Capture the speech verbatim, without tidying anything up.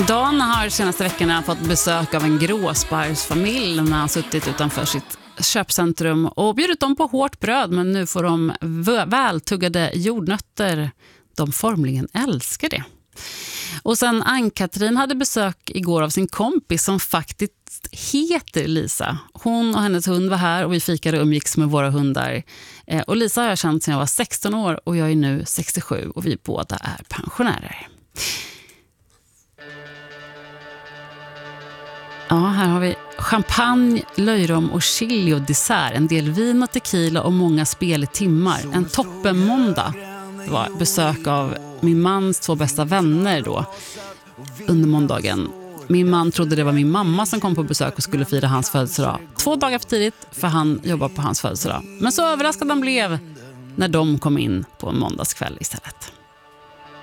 Dan har senaste veckorna fått besök av en gråsparvsfamilj när han suttit utanför sitt köpcentrum och bjudit dem på hårt bröd, men nu får de v- vältuggade jordnötter. De formligen älskar det. Och sen Ann-Katrin hade besök igår av sin kompis som faktiskt heter Lisa. Hon och hennes hund var här och vi fikade och umgicks med våra hundar. Eh, och Lisa har jag känt sedan jag var sexton år och jag är nu sextiosju och vi båda är pensionärer. Ja, här har vi champagne, löjrom och chili och dessert. En del vin och tequila och många spel i timmar. En toppen måndag. Det var besök av min mans två bästa vänner då under måndagen. Min man trodde det var min mamma som kom på besök och skulle fira hans födelsedag. Två dagar för tidigt för han jobbar på hans födelsedag. Men så överraskad han blev när de kom in på en måndagskväll istället.